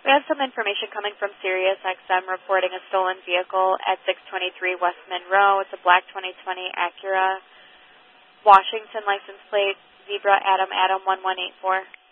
We have some information coming from Sirius XM reporting a stolen vehicle at 623 West Monroe. It's a black 2020 Acura, Washington license plate, Zebra Adam 1184.